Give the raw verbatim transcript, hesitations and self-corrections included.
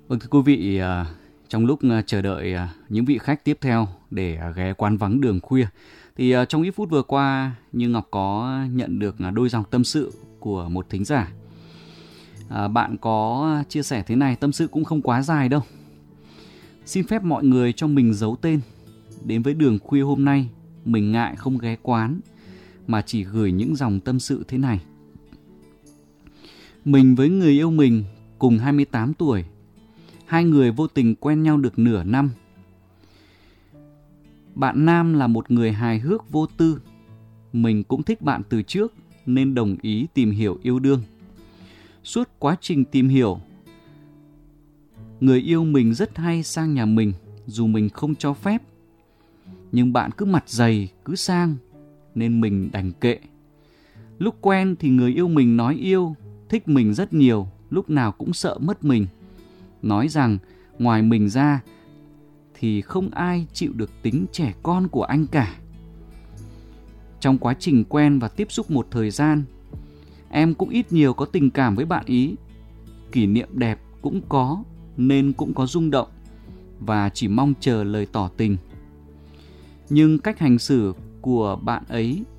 Vâng, thưa quý vị, à, trong lúc à, chờ đợi à, những vị khách tiếp theo để à, ghé quán vắng đường khuya, thì à, trong ít phút vừa qua, Như Ngọc có nhận được à, đôi dòng tâm sự của một thính giả. À, bạn có chia sẻ thế này, tâm sự cũng không quá dài đâu. Xin phép mọi người cho mình giấu tên. Đến với đường khuya hôm nay, mình ngại không ghé quán, mà chỉ gửi những dòng tâm sự thế này. Mình với người yêu mình cùng hai mươi tám tuổi. Hai người vô tình quen nhau được nửa năm. Bạn nam là một người hài hước vô tư. Mình cũng thích bạn từ trước nên đồng ý tìm hiểu yêu đương. Suốt quá trình tìm hiểu, người yêu mình rất hay sang nhà mình dù mình không cho phép. Nhưng bạn cứ mặt dày, cứ sang nên mình đành kệ. Lúc quen thì người yêu mình nói yêu, thích mình rất nhiều, lúc nào cũng sợ mất mình. Nói rằng ngoài mình ra thì không ai chịu được tính trẻ con của anh cả. Trong quá trình quen và tiếp xúc một thời gian, em cũng ít nhiều có tình cảm với bạn ý. Kỷ niệm đẹp cũng có nên cũng có rung động và chỉ mong chờ lời tỏ tình. Nhưng cách hành xử của bạn ấy